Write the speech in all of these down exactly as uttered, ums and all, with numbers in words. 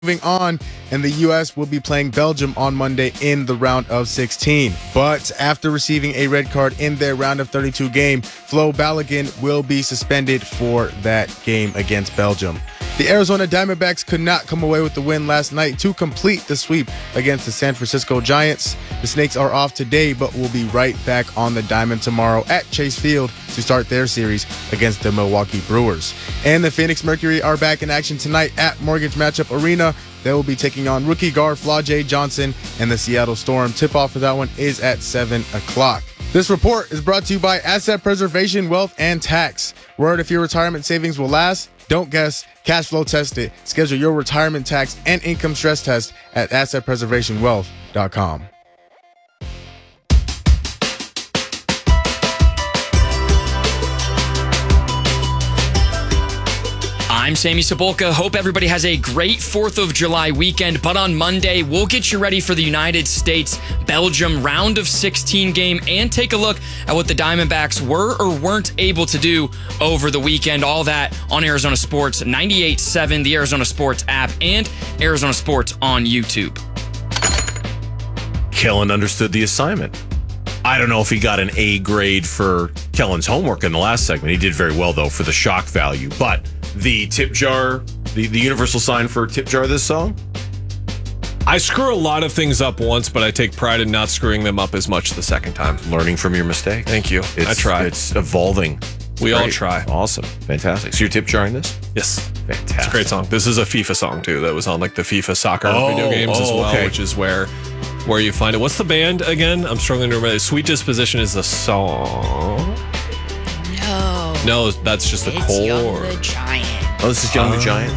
Moving on, and the U S will be playing Belgium on Monday in the round of sixteen. But after receiving a red card in their round of thirty-two game, Flo Balogun will be suspended for that game against Belgium. The Arizona Diamondbacks could not come away with the win last night to complete the sweep against the San Francisco Giants. The Snakes are off today, but will be right back on the diamond tomorrow at Chase Field to start their series against the Milwaukee Brewers. And the Phoenix Mercury are back in action tonight at Mortgage Matchup Arena. They will be taking on rookie guard Flau'jae Johnson and the Seattle Storm. Tip-off for that one is at seven o'clock. This report is brought to you by Asset Preservation, Wealth, and Tax. Word if your retirement savings will last? Don't guess. Cash flow test it. Schedule your retirement tax and income stress test at asset preservation wealth dot com. I'm Sammy Cebulka. Hope everybody has a great fourth of July weekend. But on Monday, we'll get you ready for the United States-Belgium round of sixteen game and take a look at what the Diamondbacks were or weren't able to do over the weekend. All that on Arizona Sports ninety-eight point seven, the Arizona Sports app, and Arizona Sports on YouTube. Kellen understood the assignment. I don't know if he got an A grade for Kellen's homework in the last segment. He did very well, though, for the shock value. But the tip jar, the, the universal sign for tip jar this song? I screw a lot of things up once, but I take pride in not screwing them up as much the second time. Learning from your mistake. Thank you. It's, I try. It's evolving. We Great. all try. Awesome. Fantastic. So you're tip jarring this? Yes. Fantastic. It's a great song. This is a FIFA song, too, that was on like the FIFA soccer Oh, video games oh, as well, okay. which is where where you find it. What's the band again? I'm struggling to remember. Sweet Disposition is the song. No. No, that's just the It's core. Young the Giant. Oh, this is Young the Uh, Giant?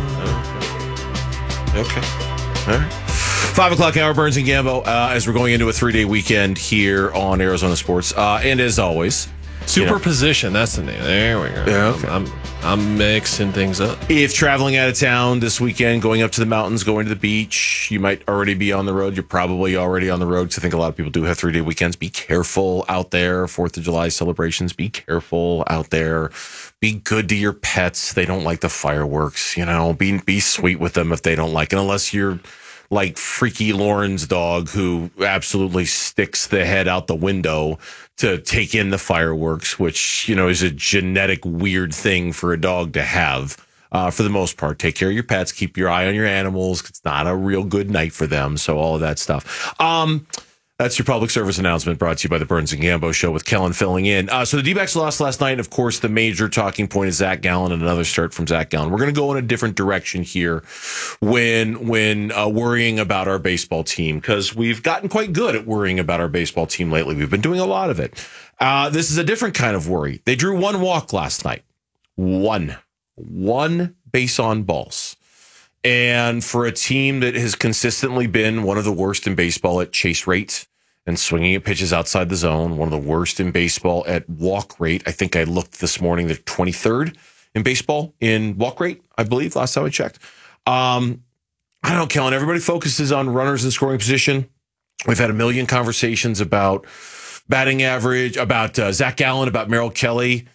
Oh, okay. Okay. All right. Five o'clock hour, Burns and Gambo, uh, as we're going into a three-day weekend here on Arizona Sports. Uh, and as always, Superposition, that's the name. There we go. Yeah, okay. I'm, I'm mixing things up. if traveling out of town this weekend, going up to the mountains, going to the beach, you might already be on the road. You're probably already on the road because I think a lot of people do have three-day weekends. Be careful out there. Fourth of July celebrations. Be careful out there. Be good to your pets. They don't like the fireworks. You know, be be sweet with them if they don't like it. Unless you're like Freaky Lauren's dog, who absolutely sticks the head out the window to take in the fireworks, which, you know, is a genetic weird thing for a dog to have. Uh, for the most part, take care of your pets, keep your eye on your animals. It's not a real good night for them. So all of that stuff. Um, that's your public service announcement brought to you by the Burns and Gambo Show with Kellen filling in. Uh, so the D-backs lost last night. And of course, the major talking point is Zach Gallen and another start from Zach Gallen. We're going to go in a different direction here when when uh, worrying about our baseball team, because we've gotten quite good at worrying about our baseball team lately. We've been doing a lot of it. Uh, this is a different kind of worry. They drew one walk last night. One. One base on balls. And for a team that has consistently been one of the worst in baseball at chase rate and swinging at pitches outside the zone, one of the worst in baseball at walk rate. I think I looked this morning, they're twenty-third in baseball in walk rate, I believe, last time I checked. Um, I don't know, Kellen, everybody focuses on runners in scoring position. We've had a million conversations about batting average, about uh, Zach Gallen, about Merrill Kelly.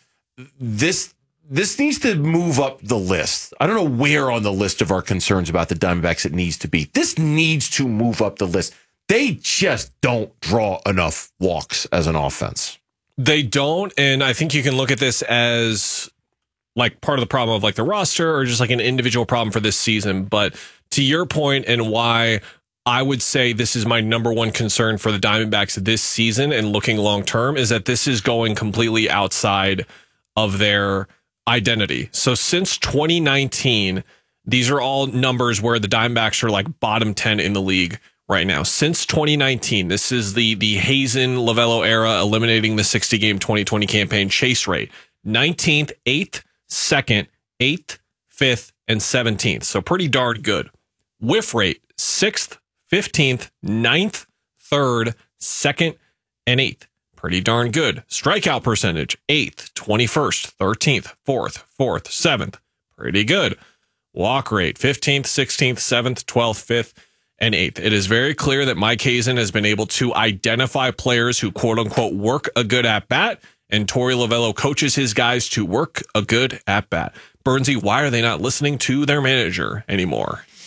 This This needs to move up the list. I don't know where on the list of our concerns about the Diamondbacks it needs to be. This needs to move up the list. They just don't draw enough walks as an offense. They don't, and I think you can look at this as like part of the problem of like the roster or just like an individual problem for this season. But to your point and why I would say this is my number one concern for the Diamondbacks this season and looking long term is that this is going completely outside of their identity. So since twenty nineteen, these are all numbers where the Diamondbacks are like bottom ten in the league right now. Since twenty nineteen, this is the the Hazen Lovello era, eliminating the sixty game twenty twenty campaign chase rate. nineteenth, eighth, second, eighth, fifth, and seventeenth. So pretty darn good. Whiff rate, sixth, fifteenth, ninth, third, second, and eighth. Pretty darn good. Strikeout percentage, eighth, twenty-first, thirteenth, fourth, fourth, seventh. Pretty good. Walk rate, fifteenth, sixteenth, seventh, twelfth, fifth, and eighth. It is very clear that Mike Hazen has been able to identify players who, quote unquote, work a good at bat, and Torey Lovello coaches his guys to work a good at bat. Burnsy, why are they not listening to their manager anymore?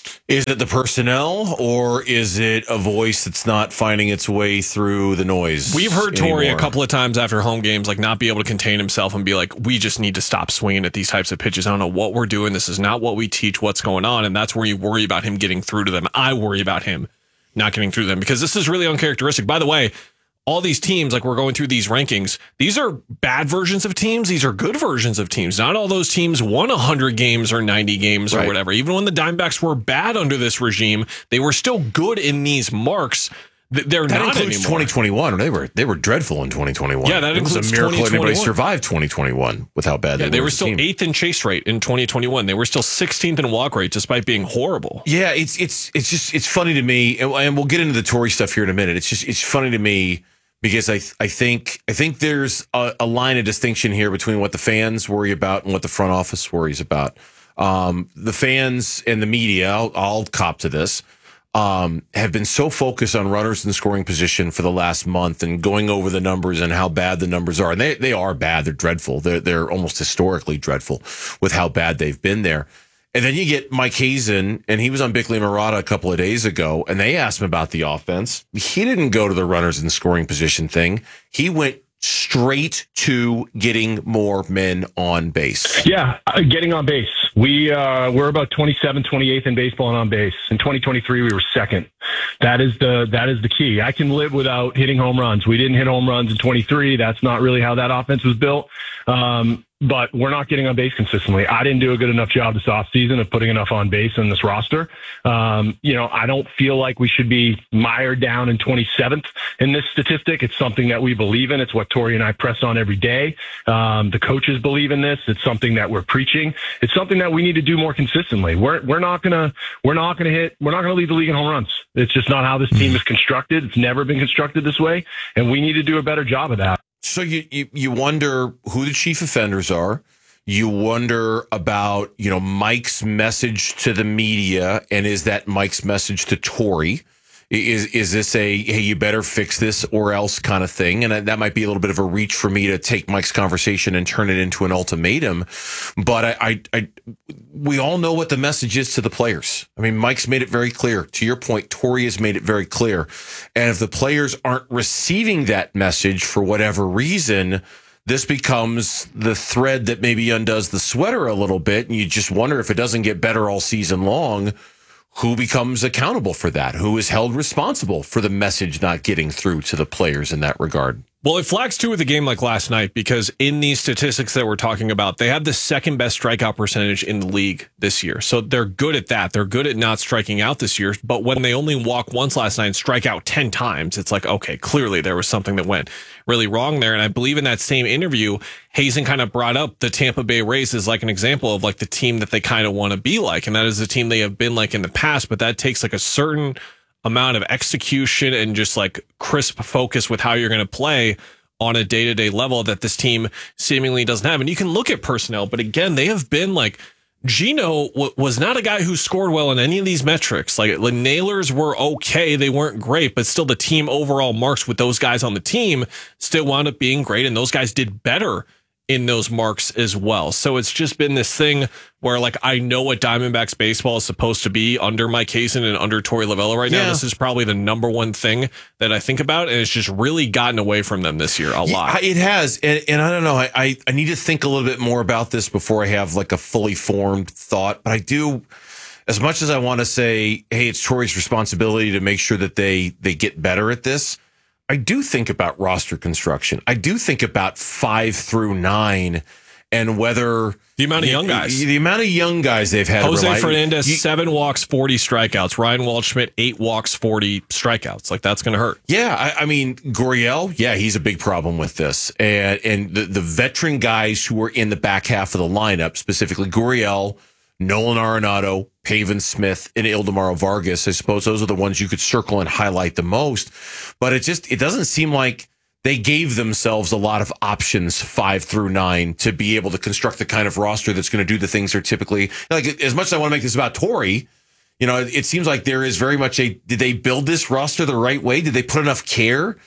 Is it the personnel, or is it a voice that's not finding its way through the noise? We've heard Torrey anymore? a couple of times after home games, like not be able to contain himself and be like, we just need to stop swinging at these types of pitches. I don't know what we're doing. This is not what we teach, what's going on. And that's where you worry about him getting through to them. I worry about him not getting through them because this is really uncharacteristic. By the way, all these teams, like we're going through these rankings, these are bad versions of teams. These are good versions of teams. Not all those teams won one hundred games or ninety games or right. whatever. Even when the Diamondbacks were bad under this regime, they were still good in these marks. They're that not includes anymore. twenty twenty-one. They were they were dreadful in twenty twenty-one. Yeah, that it was includes a miracle anybody twenty twenty-one. survived twenty twenty-one with how bad Yeah, they, they were. were as a still team. eighth in chase rate in twenty twenty-one. They were still sixteenth in walk rate despite being horrible. Yeah, it's it's it's just it's funny to me, and, and we'll get into the Torrey stuff here in a minute. It's just it's funny to me because I I think I think there's a, a line of distinction here between what the fans worry about and what the front office worries about. Um, the fans and the media, I'll, I'll cop to this, um, have been so focused on runners in scoring position for the last month and going over the numbers and how bad the numbers are. And they, they are bad. They're dreadful. They're, they're almost historically dreadful with how bad they've been there. And then you get Mike Hazen, and he was on Bickley and Murata a couple of days ago, and they asked him about the offense. He didn't go to the runners in scoring position thing. He went straight to getting more men on base. Yeah, uh, getting on base. We, uh, we're about twenty-seventh, twenty-eighth in baseball and on base. In twenty twenty-three, we were second. That is the that is the key. I can live without hitting home runs. We didn't hit home runs in twenty-three. That's not really how that offense was built. Um, but we're not getting on base consistently. I didn't do a good enough job this offseason of putting enough on base in this roster. Um, you know, I don't feel like we should be mired down in twenty-seventh in this statistic. It's something that we believe in. It's what Torrey and I press on every day. Um, the coaches believe in this. It's something that we're preaching. It's something that we need to do more consistently. We're we're not gonna we're not gonna hit we're not gonna lead the league in home runs. It's just not how this team is constructed. It's never been constructed this way, and we need to do a better job of that. So you, you you wonder who the chief offenders are. You wonder about, you know, Mike's message to the media, and is that Mike's message to Torrey? Is is this a, hey, you better fix this or else kind of thing? And that might be a little bit of a reach for me to take Mike's conversation and turn it into an ultimatum. But I, I, I we all know what the message is to the players. I mean, Mike's made it very clear. To your point, Torrey has made it very clear. And if the players aren't receiving that message for whatever reason, this becomes the thread that maybe undoes the sweater a little bit. And you just wonder if it doesn't get better all season long, who becomes accountable for that? Who is held responsible for the message not getting through to the players in that regard? Well, it flags too with a game like last night because in these statistics that we're talking about, they have the second best strikeout percentage in the league this year. So they're good at that. They're good at not striking out this year. But when they only walk once last night and strike out ten times, it's like, okay, clearly there was something that went really wrong there. And I believe in that same interview, Hazen kind of brought up the Tampa Bay Rays as like an example of like the team that they kind of want to be like. And that is the team they have been like in the past, but that takes like a certain amount of execution and just like crisp focus with how you're going to play on a day-to-day level that this team seemingly doesn't have. And you can look at personnel, but again, they have been like, Gino w- was not a guy who scored well in any of these metrics. Like, the nailers were okay. They weren't great, but still the team overall marks with those guys on the team still wound up being great. And those guys did better in those marks as well. So it's just been this thing where, like, I know what Diamondbacks baseball is supposed to be under Mike Hazen and under Torrey Lovullo right now. Yeah. This is probably the number one thing that I think about, and it's just really gotten away from them this year a lot. Yeah, it has, and, and I don't know. I, I I need to think a little bit more about this before I have like a fully formed thought. But I do, as much as I want to say, hey, it's Torrey's responsibility to make sure that they they get better at this. I do think about roster construction. I do think about five through nine and whether The amount of young guys. the, the amount of young guys they've had. Jose rely- Fernandez, you- seven walks, forty strikeouts. Ryan Waldschmidt, eight walks, forty strikeouts. Like, that's going to hurt. Yeah, I, I mean, Gurriel, yeah, he's a big problem with this. And and the, the veteran guys who are in the back half of the lineup, specifically Gurriel, Nolan Arenado, Pavin Smith, and Ildemaro Vargas, I suppose those are the ones you could circle and highlight the most. But it just, it doesn't seem like they gave themselves a lot of options five through nine to be able to construct the kind of roster that's going to do the things they're typically, like, as much as I want to make this about Torrey, you know, it, it seems like there is very much a, did they build this roster the right way? Did they put enough care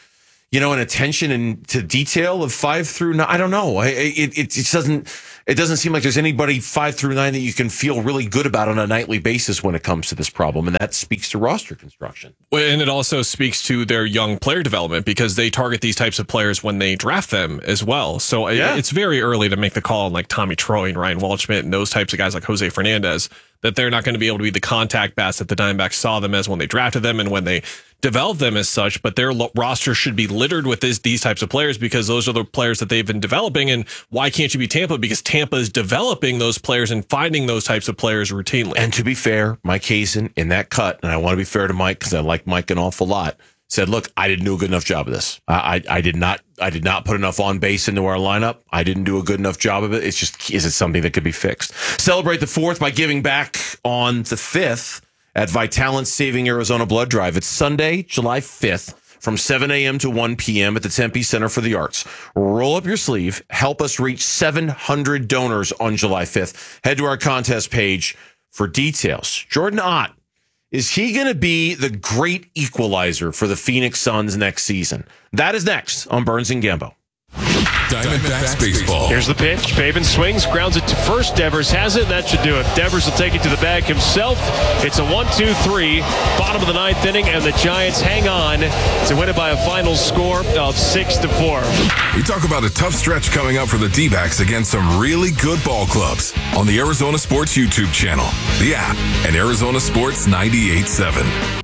you know, an attention and to detail of five through nine. I don't know. I, it, it, it just doesn't, it doesn't seem like there's anybody five through nine that you can feel really good about on a nightly basis when it comes to this problem. And that speaks to roster construction. Well, and it also speaks to their young player development because they target these types of players when they draft them as well. So Yeah. it's very early to make the call on like Tommy Troy and Ryan Waldschmidt and those types of guys like Jose Fernandez, that they're not going to be able to be the contact bats that the Diamondbacks saw them as when they drafted them and when they developed them as such. But their lo- roster should be littered with this, these types of players because those are the players that they've been developing. And why can't you be Tampa? Because Tampa is developing those players and finding those types of players routinely. And to be fair, Mike Hazen in that cut, and I want to be fair to Mike because I like Mike an awful lot, said, look, I didn't do a good enough job of this. I, I, I did not I did not put enough on base into our lineup. I didn't do a good enough job of it. It's just, is it something that could be fixed? Celebrate the fourth by giving back on the fifth at Vitalant Saving Arizona Blood Drive. It's Sunday, July fifth from seven a.m. to one p.m. at the Tempe Center for the Arts. Roll up your sleeve. Help us reach seven hundred donors on July fifth. Head to our contest page for details. Jordan Ott, is he going to be the great equalizer for the Phoenix Suns next season? That is next on Burns and Gambo. Diamondbacks baseball. Here's the pitch. Pavin swings, grounds it to first. Devers has it. That should do it. Devers will take it to the bag himself. It's a one two three. Bottom of the ninth inning, and the Giants hang on to win it by a final score of six to four. We talk about a tough stretch coming up for the D-backs against some really good ball clubs on the Arizona Sports YouTube channel, the app, and Arizona Sports ninety-eight point seven.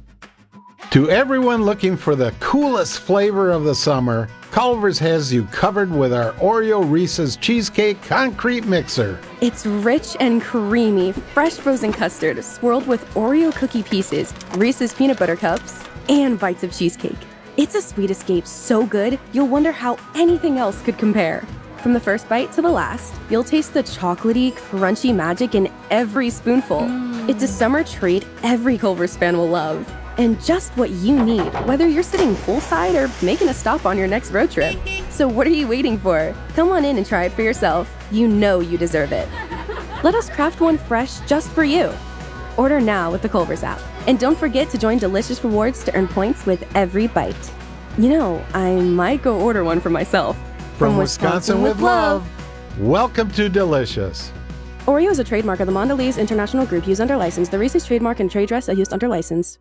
To everyone looking for the coolest flavor of the summer, Culver's has you covered with our Oreo Reese's Cheesecake Concrete Mixer. It's rich and creamy, fresh frozen custard swirled with Oreo cookie pieces, Reese's peanut butter cups, and bites of cheesecake. It's a sweet escape so good, you'll wonder how anything else could compare. From the first bite to the last, you'll taste the chocolatey, crunchy magic in every spoonful. Mm. It's a summer treat every Culver's fan will love. And just what you need, whether you're sitting poolside or making a stop on your next road trip. So what are you waiting for? Come on in and try it for yourself. You know you deserve it. Let us craft one fresh just for you. Order now with the Culver's app. And don't forget to join Delicious Rewards to earn points with every bite. You know, I might go order one for myself. From, From Wisconsin, Wisconsin with love. Welcome to Delicious. Oreo is a trademark of the Mondelez International Group used under license. The Reese's trademark and trade dress are used under license.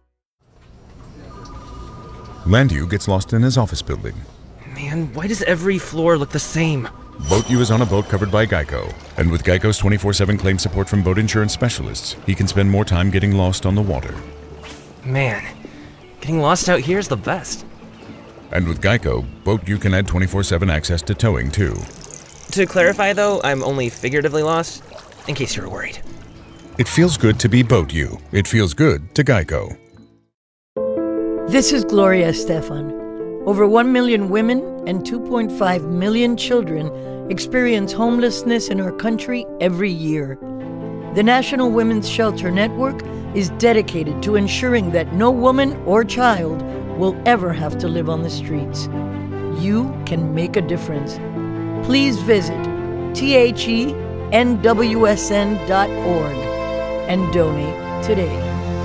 Landu gets lost in his office building. Man, why does every floor look the same? BoatU is on a boat covered by Geico. And with Geico's twenty-four seven claim support from boat insurance specialists, he can spend more time getting lost on the water. Man, getting lost out here is the best. And with Geico, BoatU can add twenty-four seven access to towing, too. To clarify, though, I'm only figuratively lost, in case you were worried. It feels good to be BoatU. It feels good to Geico. This is Gloria Estefan. Over one million women and two point five million children experience homelessness in our country every year. The National Women's Shelter Network is dedicated to ensuring that no woman or child will ever have to live on the streets. You can make a difference. Please visit T H E N W S N dot org and donate today.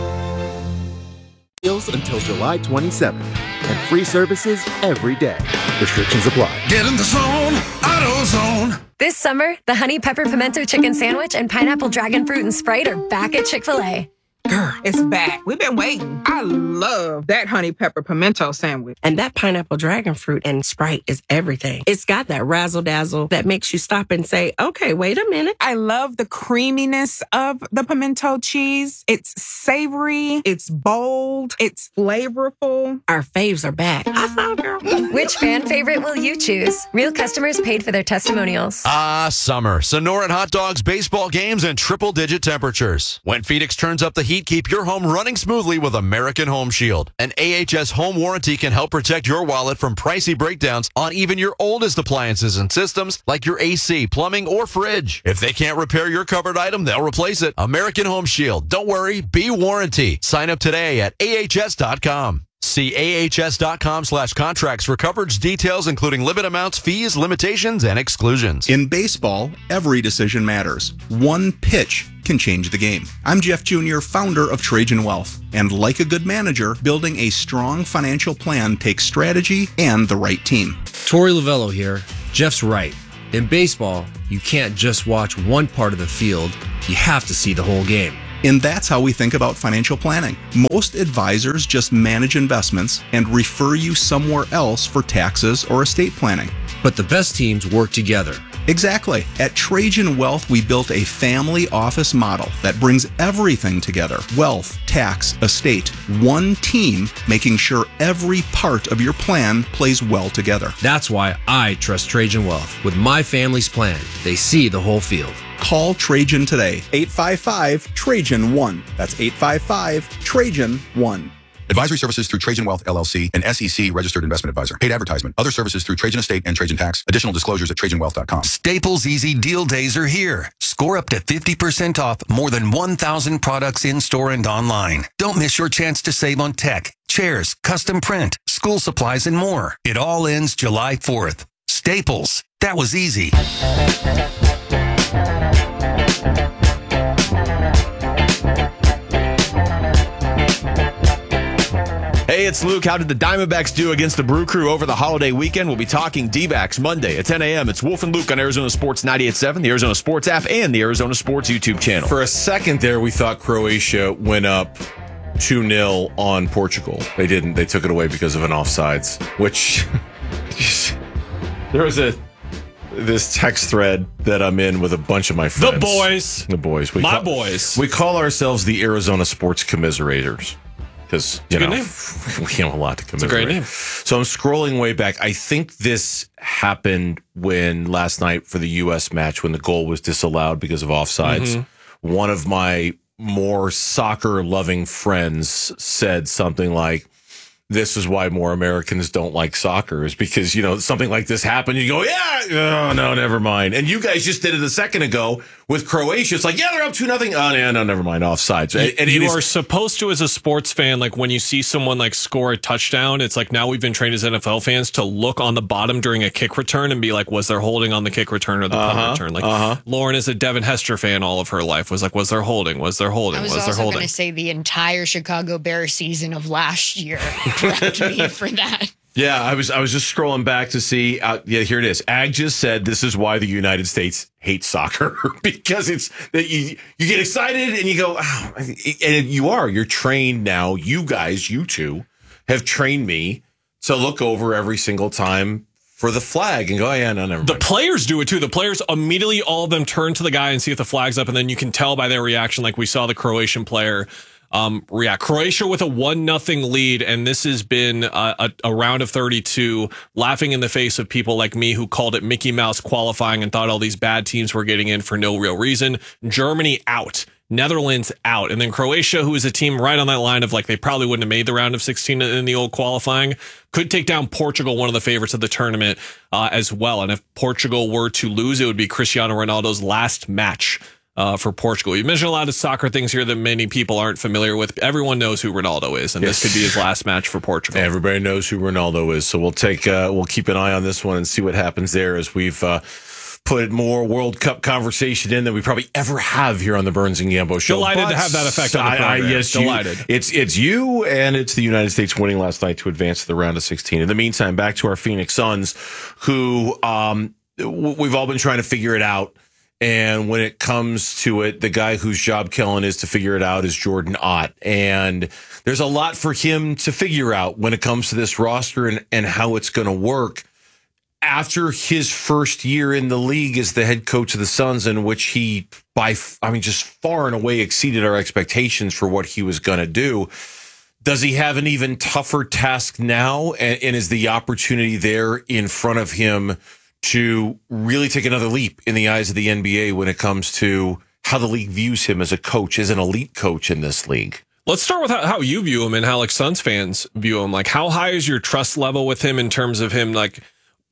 Until July twenty-seventh, and free services every day. Restrictions apply. Get in the zone, AutoZone. This summer, the Honey Pepper Pimento Chicken Sandwich and Pineapple Dragon Fruit and Sprite are back at Chick-fil-A. Girl, it's back. We've been waiting. I love that honey pepper pimento sandwich. And that pineapple dragon fruit and Sprite is everything. It's got that razzle dazzle that makes you stop and say, okay, wait a minute. I love the creaminess of the pimento cheese. It's savory. It's bold. It's flavorful. Our faves are back. I found girl. Which fan favorite will you choose? Real customers paid for their testimonials. Ah, summer. Sonoran hot dogs, baseball games, and triple-digit temperatures. When Phoenix turns up the heat, keep your home running smoothly with American Home Shield. An A H S home warranty can help protect your wallet from pricey breakdowns on even your oldest appliances and systems like your A C, plumbing, or fridge. If they can't repair your covered item, they'll replace it. American Home Shield. Don't worry, be warranty. Sign up today at A H S dot com. See ahs.com slash contracts for coverage details, including limit amounts, fees, limitations, and exclusions. In baseball, every decision matters. One pitch can change the game. I'm Jeff Junior, founder of Trajan Wealth. And like a good manager, building a strong financial plan takes strategy and the right team. Torey Lavello here. Jeff's right. In baseball, you can't just watch one part of the field. You have to see the whole game. And that's how we think about financial planning. Most advisors just manage investments and refer you somewhere else for taxes or estate planning. But the best teams work together. Exactly. At Trajan Wealth, we built a family office model that brings everything together. Wealth, tax, estate, one team, making sure every part of your plan plays well together. That's why I trust Trajan Wealth. With my family's plan, they see the whole field. Call Trajan today. eight five five, Trajan one. That's eight five five, Trajan one. Advisory services through Trajan Wealth, L L C, an S E C registered investment advisor. Paid advertisement. Other services through Trajan Estate and Trajan Tax. Additional disclosures at trajan wealth dot com. Staples Easy Deal Days are here. Score up to fifty percent off more than one thousand products in-store and online. Don't miss your chance to save on tech, chairs, custom print, school supplies, and more. It all ends July fourth. Staples. That was easy. Hey, it's Luke. How did the Diamondbacks do against the Brew Crew over the holiday weekend? We'll be talking D-backs Monday at ten a.m. It's Wolf and Luke on Arizona Sports ninety-eight point seven, the Arizona Sports app, and the Arizona Sports YouTube channel. For a second there, we thought Croatia went up two nil on Portugal. They didn't. They took it away because of an offsides, which there was a this text thread that I'm in with a bunch of my friends. The boys. The boys. We My call, boys. We call ourselves the Arizona Sports Commiserators. Because, you know, name. we have a lot to commiserate. It's a great name. So I'm scrolling way back. I think this happened when last night for the U S match, when the goal was disallowed because of offsides. Mm-hmm. One of my more soccer-loving friends said something like, this is why more Americans don't like soccer, is because, you know, something like this happened. You go, yeah, oh, no, never mind. And you guys just did it a second ago with Croatia. It's like, yeah, they're up two nothing. Oh, yeah, no, never mind. Offsides. You, and you is, are supposed to, as a sports fan, like when you see someone like score a touchdown, it's like now we've been trained as N F L fans to look on the bottom during a kick return and be like, was there holding on the kick return or the uh-huh, punt return? Like uh-huh. Lauren is a Devin Hester fan all of her life. Was like, was there holding? Was there holding? I was, was also there holding? going to say the entire Chicago Bears season of last year prepped me for that. Yeah, I was I was just scrolling back to see. Uh, yeah, here it is. Ag just said this is why the United States hates soccer, because it's that you you get excited and you go, oh, and you are you're trained now. You guys, you two, have trained me to look over every single time for the flag and go, oh, yeah, no, never mind. The players do it too. The players immediately, all of them turn to the guy and see if the flag's up, and then you can tell by their reaction, like we saw the Croatian player Um, react. Croatia with a one nothing lead, and this has been a, a, a round of thirty-two, laughing in the face of people like me who called it Mickey Mouse qualifying and thought all these bad teams were getting in for no real reason. Germany out, Netherlands out, and then Croatia, who is a team right on that line of like they probably wouldn't have made the round of sixteen in the old qualifying, could take down Portugal, one of the favorites of the tournament, uh, as well. And if Portugal were to lose, it would be Cristiano Ronaldo's last match Uh, for Portugal. You mentioned a lot of soccer things here that many people aren't familiar with. Everyone knows who Ronaldo is, and yes. This could be his last match for Portugal. Everybody knows who Ronaldo is, so we'll take uh, we'll keep an eye on this one and see what happens there as we've uh, put more World Cup conversation in than we probably ever have here on the Burns and Gambo Show. Delighted but to have that effect on the program. I, I, yes, Delighted. You, it's it's you and it's the United States winning last night to advance to the round of sixteen. In the meantime, back to our Phoenix Suns, who um, we've all been trying to figure it out. And when it comes to it, the guy whose job Kellen is to figure it out is Jordan Ott. And there's a lot for him to figure out when it comes to this roster and, and how it's going to work. After his first year in the league as the head coach of the Suns, in which he, by I mean, just far and away exceeded our expectations for what he was going to do, does he have an even tougher task now? And, and is the opportunity there in front of him to really take another leap in the eyes of the N B A when it comes to how the league views him as a coach, as an elite coach in this league? Let's start with how, how you view him and how like Suns fans view him. Like, how high is your trust level with him in terms of him? Like,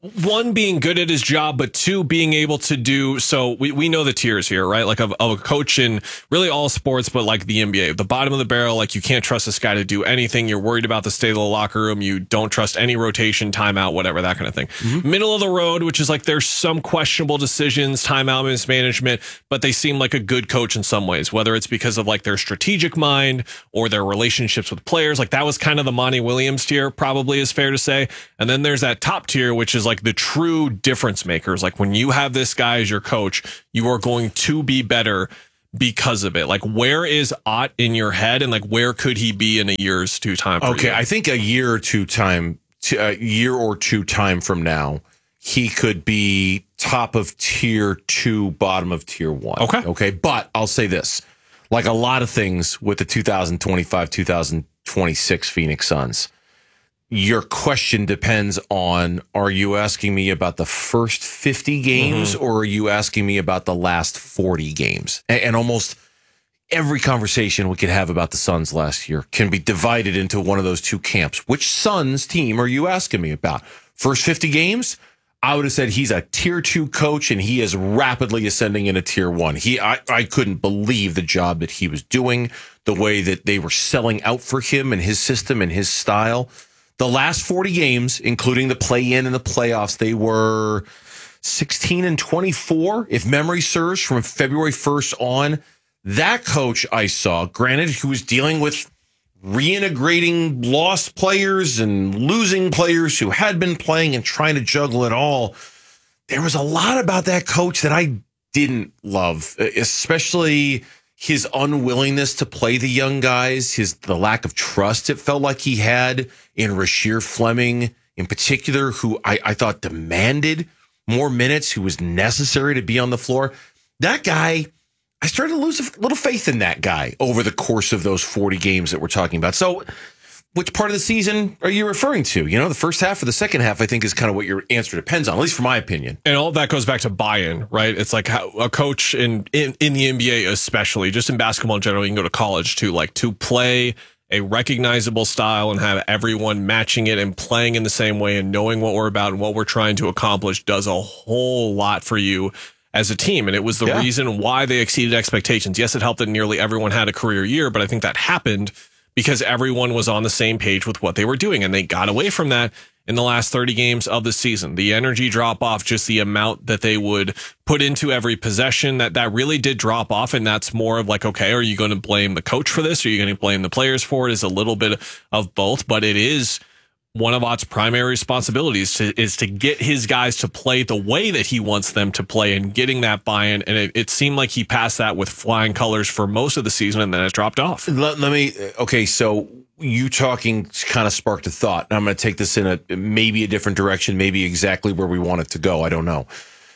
one, being good at his job, but two, being able to do so. We, we know the tiers here, right? Like of, of a coach in really all sports, but like the N B A, the bottom of the barrel, like you can't trust this guy to do anything. You're worried about the state of the locker room. You don't trust any rotation, timeout, whatever, that kind of thing. Mm-hmm. Middle of the road, which is like there's some questionable decisions, timeout mismanagement, but they seem like a good coach in some ways, whether it's because of like their strategic mind or their relationships with players. Like that was kind of the Monty Williams tier, probably is fair to say. And then there's that top tier, which is like the true difference makers. Like when you have this guy as your coach, you are going to be better because of it. Like where is Ott in your head, and like where could he be in a year's two time? For okay, you? I think a year or two time, a year or two time from now, he could be top of tier two, bottom of tier one. Okay, okay, but I'll say this: like a lot of things with the two thousand twenty-five, two thousand twenty-six Phoenix Suns, your question depends on, are you asking me about the first fifty games mm-hmm. or are you asking me about the last forty games? And, and almost every conversation we could have about the Suns last year can be divided into one of those two camps. Which Suns team are you asking me about? First fifty games? I would have said he's a tier two coach and he is rapidly ascending into tier one. He, I, I couldn't believe the job that he was doing, the way that they were selling out for him and his system and his style. The last forty games, including the play-in and the playoffs, they were sixteen and twenty-four, if memory serves, from February first on. That coach I saw, granted, who was dealing with reintegrating lost players and losing players who had been playing and trying to juggle it all. There was a lot about that coach that I didn't love, especially his unwillingness to play the young guys, his the lack of trust it felt like he had in Rasheer Fleming in particular, who I, I thought demanded more minutes, who was necessary to be on the floor. That guy, I started to lose a little faith in that guy over the course of those forty games that we're talking about. So which part of the season are you referring to? You know, the first half or the second half, I think, is kind of what your answer depends on, at least for my opinion. And all that goes back to buy-in, right? It's like how a coach in, in, in the N B A, especially, just in basketball in general, you can go to college too, like to play a recognizable style and have everyone matching it and playing in the same way and knowing what we're about and what we're trying to accomplish does a whole lot for you as a team. And it was the yeah. reason why they exceeded expectations. Yes, it helped that nearly everyone had a career year, but I think that happened because everyone was on the same page with what they were doing, and they got away from that in the last thirty games of the season. The energy drop off, just the amount that they would put into every possession, that that really did drop off. And that's more of like, okay, are you going to blame the coach for this? Are you going to blame the players for it? Is a little bit of both, but it is one of Ott's primary responsibilities to, is to get his guys to play the way that he wants them to play and getting that buy-in. And it, it seemed like he passed that with flying colors for most of the season, and then it dropped off. Let, let me, okay, so you talking kind of sparked a thought. I'm going to take this in a maybe a different direction, maybe exactly where we want it to go. I don't know.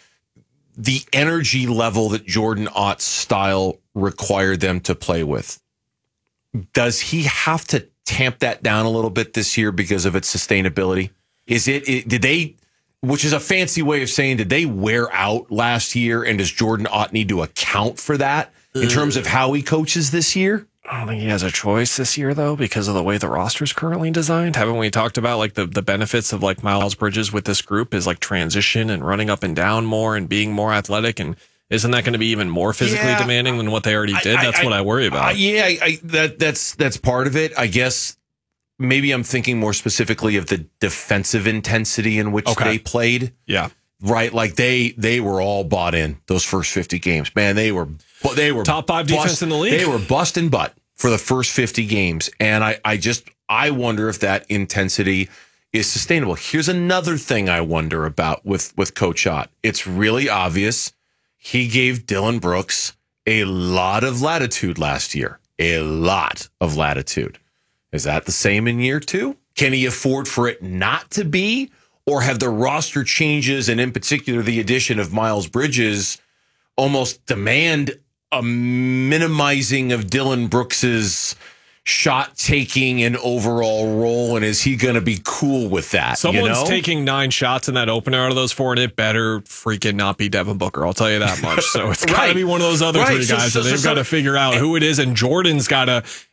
The energy level that Jordan Ott's style required them to play with, does he have to tamp that down a little bit this year because of its sustainability? Is it, it did they, which is a fancy way of saying, did they wear out last year, and does Jordan Ott need to account for that in terms of how he coaches this year? I don't think he has a choice this year, though, because of the way the roster is currently designed. Haven't we talked about like the, the benefits of like Miles Bridges with this group is like transition and running up and down more and being more athletic? And isn't that going to be even more physically yeah, demanding than what they already did? I, I, that's what I worry about. Uh, yeah, I, I, that that's that's part of it. I guess maybe I'm thinking more specifically of the defensive intensity in which okay. they played. Yeah, right. Like they they were all bought in those first fifty games. Man, they were they were top five defense bust, in the league. They were busting butt for the first fifty games, and I I just I wonder if that intensity is sustainable. Here's another thing I wonder about with with Coach Ott. It's really obvious. He gave Dillon Brooks a lot of latitude last year, a lot of latitude. Is that the same in year two? Can he afford for it not to be? Or have the roster changes, and in particular the addition of Miles Bridges, almost demand a minimizing of Dillon Brooks's shot taking and overall role, and is he going to be cool with that? Someone's you know? taking nine shots in that opener out of those four, and it better freaking not be Devin Booker. I'll tell you that much. So it's got to right. be one of those other right. three guys, so, so, and they've so, got to figure out who it is, and Jordan's got to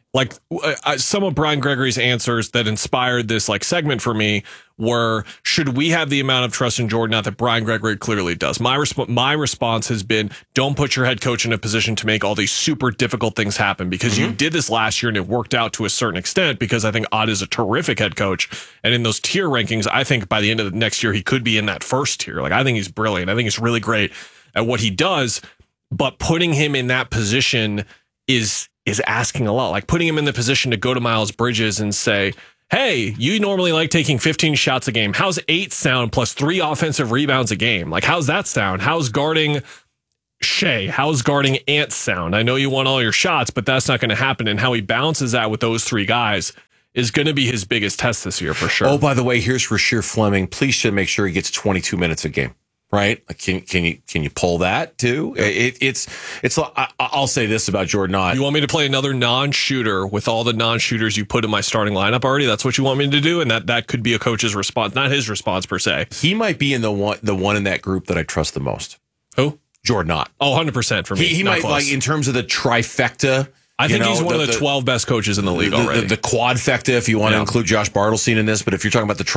like uh, some of Brian Gregory's answers that inspired this like segment for me were, should we have the amount of trust in Jordan? Not that Brian Gregory clearly does. My resp- my response has been, don't put your head coach in a position to make all these super difficult things happen, because mm-hmm. you did this last year and it worked out to a certain extent, because I think Ott is a terrific head coach. And in those tier rankings, I think by the end of the next year, he could be in that first tier. Like, I think he's brilliant. I think he's really great at what he does, but putting him in that position is is asking a lot. Like putting him in the position to go to Miles Bridges and say, hey, you normally like taking fifteen shots a game. How's eight sound plus three offensive rebounds a game? Like, how's that sound? How's guarding Shea? How's guarding Ant sound? I know you want all your shots, but that's not going to happen. And how he balances that with those three guys is going to be his biggest test this year for sure. Oh, by the way, here's Rasheer Fleming. Please should make sure he gets twenty-two minutes a game. Right? Like, can can you can you pull that too? It, it's it's. I, I'll say this about Jordan Ott. You want me to play another non-shooter with all the non-shooters you put in my starting lineup already? That's what you want me to do, and that that could be a coach's response, not his response per se. He might be in the one the one in that group that I trust the most. Who? Jordan Ott. Oh, one hundred percent for me. He, he might close. Like in terms of the trifecta. I think you know, he's one the, of the, the twelve best coaches in the league the, already. The, the quadfecta, if you want yeah. to include Josh Bartelstein in this, but if you're talking about the tri